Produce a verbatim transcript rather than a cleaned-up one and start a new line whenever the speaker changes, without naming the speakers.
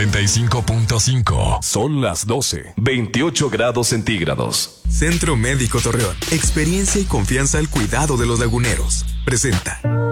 noventa y cinco punto cinco.
Son las doce, veintiocho grados centígrados.
Centro Médico Torreón. Experiencia y confianza al cuidado de los laguneros. Presenta.